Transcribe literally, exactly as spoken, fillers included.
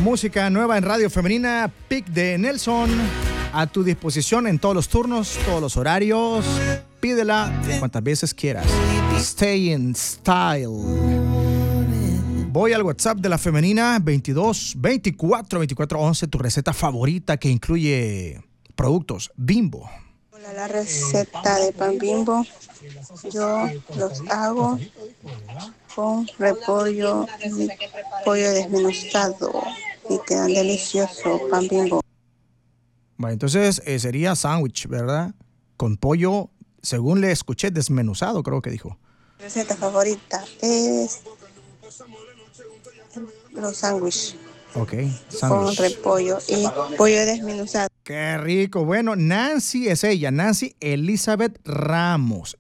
Música nueva en Radio Femenina, Pick de Nelson. A tu disposición en todos los turnos, todos los horarios. Pídela cuantas veces quieras. Stay in Style. Voy al WhatsApp de la Femenina, veintidós veinticuatro veinticuatro once, tu receta favorita que incluye productos Bimbo. Hola, la receta de pan Bimbo, yo los hago con repollo y pollo desmenuzado y quedan deliciosos pan Bimbo. Bueno, entonces eh, sería sándwich, ¿verdad? Con pollo, según le escuché, desmenuzado, creo que dijo. Mi receta favorita es los sándwiches. Ok, sándwich. Con repollo y pollo desmenuzado. Qué rico. Bueno, Nancy es ella, Nancy Elizabeth Ramos.